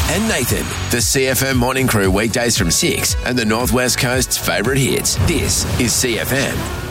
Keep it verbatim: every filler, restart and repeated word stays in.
and Nathan. The C F M Morning Crew weekdays from six and the Northwest Coast's favourite hits. This is C F M.